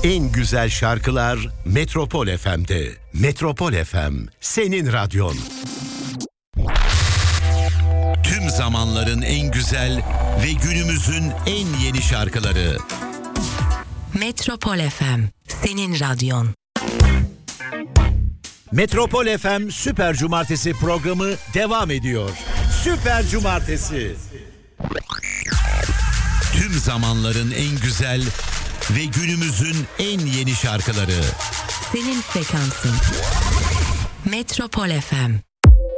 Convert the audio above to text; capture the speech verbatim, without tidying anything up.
En güzel şarkılar Metropol F M'de. Metropol F M, senin radyon. Tüm zamanların en güzel ve günümüzün en yeni şarkıları. Metropol F M, senin radyon. Metropol F M Süper Cumartesi programı devam ediyor. Süper Cumartesi. Tüm zamanların en güzel ve günümüzün en yeni şarkıları. Senin frekansın. Metropol F M.